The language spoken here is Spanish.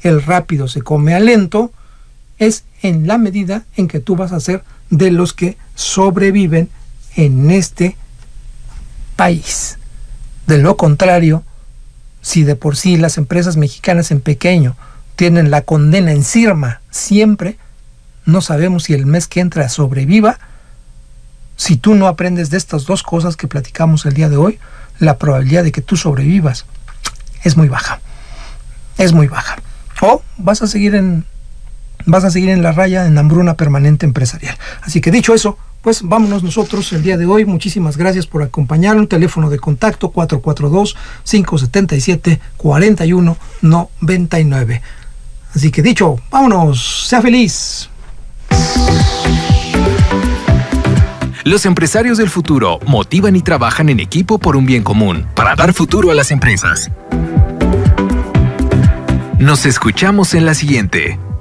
el rápido se come al lento, es en la medida en que tú vas a ser de los que sobreviven en este país. De lo contrario, si de por sí las empresas mexicanas en pequeño tienen la condena encima siempre, no sabemos si el mes que entra sobreviva. Si tú no aprendes de estas dos cosas que platicamos el día de hoy, la probabilidad de que tú sobrevivas es muy baja. Es muy baja. O vas a seguir en la raya, en hambruna permanente empresarial. Así que dicho eso, pues vámonos nosotros el día de hoy. Muchísimas gracias por acompañarnos. Teléfono de contacto 442-577-4199. Así que dicho, vámonos. Sea feliz. Los empresarios del futuro motivan y trabajan en equipo por un bien común, para dar futuro a las empresas. Nos escuchamos en la siguiente.